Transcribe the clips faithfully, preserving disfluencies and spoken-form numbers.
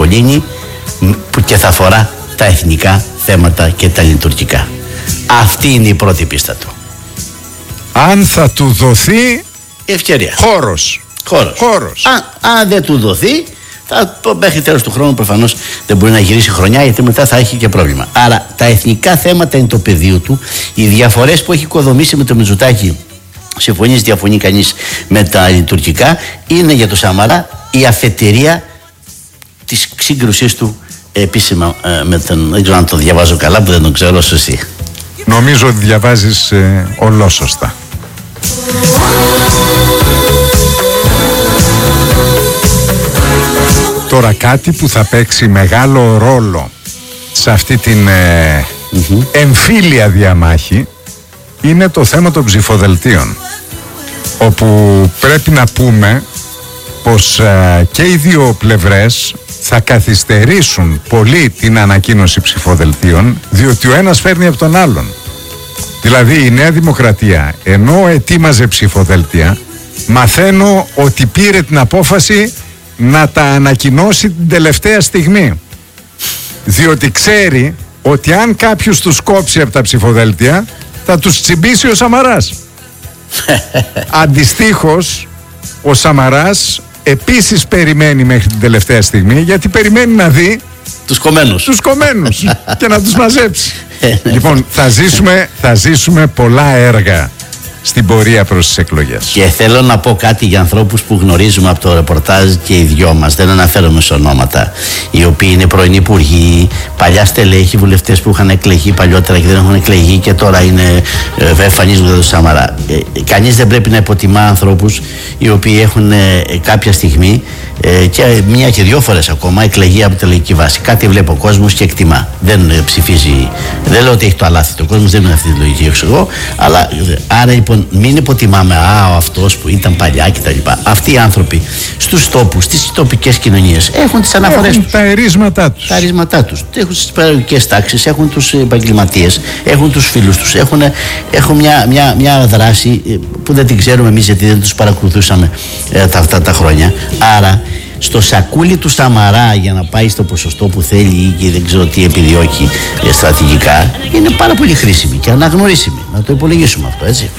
διευκολύνει που και θα αφορά τα εθνικά θέματα και τα λειτουργικά. Αυτή είναι η πρώτη πίστα του. Αν θα του δοθεί ευκαιρία. Χώρος. Χώρος. Χώρος. Αν, αν δεν του δοθεί, θα, μέχρι τέλος του χρόνου προφανώς δεν μπορεί να γυρίσει χρονιά, γιατί μετά θα έχει και πρόβλημα. Άρα τα εθνικά θέματα είναι το πεδίο του. Οι διαφορές που έχει οικοδομήσει με το Μητσοτάκη, συμφωνείς, διαφωνεί κανείς με τα λειτουργικά, είναι για το Σαμαρά η αφετηρία της σύγκρουσής του επίσημα ε, με τον, δεν ξέρω αν το διαβάζω καλά, που δεν τον ξέρω όσο εσύ. Νομίζω ότι διαβάζεις ε, ολόσωστα. Τώρα κάτι που θα παίξει μεγάλο ρόλο σε αυτή την ε, mm-hmm. εμφύλια διαμάχη είναι το θέμα των ψηφοδελτίων, όπου πρέπει να πούμε πως ε, και οι δύο πλευρές θα καθυστερήσουν πολύ την ανακοίνωση ψηφοδελτίων, διότι ο ένας φέρνει από τον άλλον. Δηλαδή η Νέα Δημοκρατία, ενώ ετοίμαζε ψηφοδελτία, μαθαίνω ότι πήρε την απόφαση να τα ανακοινώσει την τελευταία στιγμή, διότι ξέρει ότι αν κάποιος τους κόψει από τα ψηφοδέλτια θα τους τσιμπήσει ο Σαμαράς. Αντιστοίχως ο Σαμαράς επίσης περιμένει μέχρι την τελευταία στιγμή, γιατί περιμένει να δει τους κομμένους, τους κομμένους και να τους μαζέψει. Λοιπόν, θα ζήσουμε, θα ζήσουμε πολλά έργα στην πορεία προς τις εκλογές. Και θέλω να πω κάτι για ανθρώπους που γνωρίζουμε από το ρεπορτάζ και οι δυο μας, δεν αναφέρομαι σε ονόματα, οι οποίοι είναι πρώην υπουργοί, παλιά στελέχοι, βουλευτές που είχαν εκλεγεί παλιότερα και δεν έχουν εκλεγεί και τώρα είναι ε, εμφανίζονται το Σαμαρά. Ε, κανείς δεν πρέπει να υποτιμά ανθρώπους οι οποίοι έχουν ε, κάποια στιγμή ε, και μία και δύο φορές ακόμα εκλεγεί από τελική βάση. Κάτι βλέπει ο κόσμος και εκτιμά. Δεν ε, ψηφίζει, δεν λέω ότι έχει το αλάθητο, ο κόσμος δεν είναι αυτή τη λογική, έξω εγώ, αλλά ε, άρα λοιπόν μην υποτιμάμε α, ο αυτός που ήταν παλιά κτλ. Αυτοί οι άνθρωποι στους τόπους, στις τοπικές κοινωνίες έχουν τις αναφορές έχουν τους. Τα ερίσματά τους. Τα ερίσματά τους. Έχουν τις παραγωγικές τάξεις, έχουν τους επαγγελματίες, έχουν τους φίλους τους, έχουν, έχουν μια, μια, μια δράση που δεν την ξέρουμε εμείς γιατί δεν τους παρακολουθούσαμε ε, τα, αυτά τα χρόνια. Άρα στο σακούλι του Σαμαρά για να πάει στο ποσοστό που θέλει ή δεν ξέρω τι επιδιώκει ε, στρατηγικά είναι πάρα πολύ χρήσιμη και αναγνωρίσιμη. Να το υπολογίσουμε αυτό, έτσι.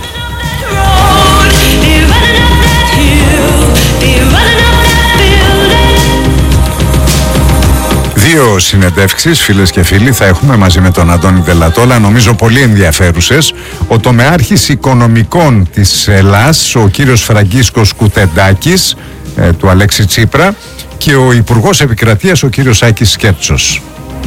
Δύο συνεντεύξεις, φίλες και φίλοι, θα έχουμε μαζί με τον Αντώνη Δελατόλα, νομίζω πολύ ενδιαφέρουσες. Ο τομεάρχης οικονομικών της Ελλάς, ο κύριος Φραγκίσκος Κουτεντάκης, ε, του Αλέξη Τσίπρα, και ο Υπουργός Επικρατείας, ο κύριος Άκης Σκέρτσος.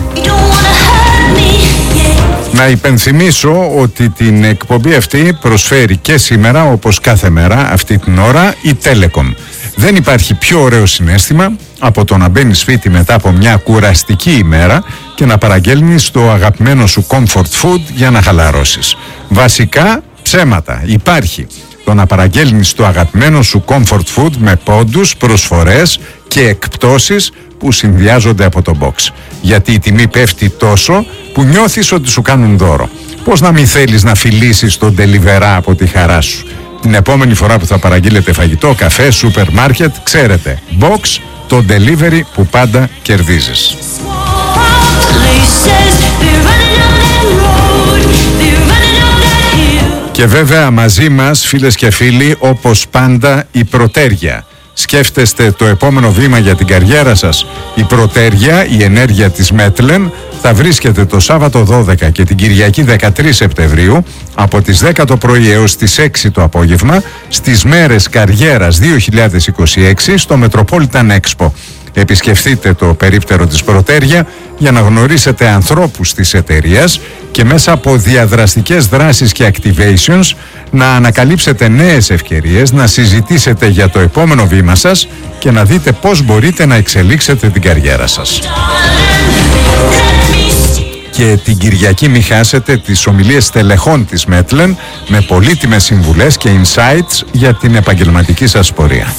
Να υπενθυμίσω ότι την εκπομπή αυτή προσφέρει και σήμερα, όπως κάθε μέρα αυτή την ώρα, η Telecom. Δεν υπάρχει πιο ωραίο συναίσθημα από το να μπαίνεις σπίτι μετά από μια κουραστική ημέρα και να παραγγέλνεις το αγαπημένο σου comfort food για να χαλαρώσεις. Βασικά ψέματα. Υπάρχει το να παραγγέλνεις το αγαπημένο σου comfort food με πόντους, προσφορές και εκπτώσεις που συνδυάζονται από το box. Γιατί η τιμή πέφτει τόσο που νιώθεις ότι σου κάνουν δώρο. Πώς να μην θέλεις να φιλήσεις τον delivery από τη χαρά σου? Την επόμενη φορά που θα παραγγείλετε φαγητό, καφέ, σούπερ μάρκετ, ξέρετε, box, το delivery που πάντα κερδίζεις. Και βέβαια μαζί μας, φίλες και φίλοι, όπως πάντα, η Προτέρια. Σκέφτεστε το επόμενο βήμα για την καριέρα σας? Η Προτέρια, η ενέργεια της Μέτλεν, θα βρίσκεται το Σάββατο δώδεκα και την Κυριακή δεκατρείς Σεπτεμβρίου από τις δέκα το πρωί έως τις έξι το απόγευμα στις μέρες Καριέρας δύο χιλιάδες είκοσι έξι στο Metropolitan Expo. Επισκεφτείτε το περίπτερο της Προτέρια για να γνωρίσετε ανθρώπους της εταιρείας και μέσα από διαδραστικές δράσεις και activations να ανακαλύψετε νέες ευκαιρίες, να συζητήσετε για το επόμενο βήμα σας και να δείτε πώς μπορείτε να εξελίξετε την καριέρα σας. Και την Κυριακή μη χάσετε τις ομιλίες στελεχών της Μέτλεν με πολύτιμες συμβουλές και insights για την επαγγελματική σας πορεία.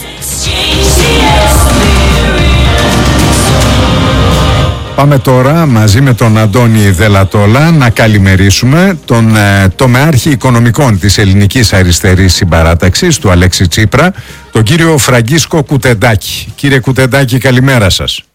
Πάμε τώρα μαζί με τον Αντώνη Δελατόλα να καλημερίσουμε τον ε, τομεάρχη οικονομικών της Ελληνικής Αριστερής Συμπαράταξης, του Αλέξη Τσίπρα, τον κύριο Φραγκίσκο Κουτεντάκη. Κύριε Κουτεντάκη, καλημέρα σας.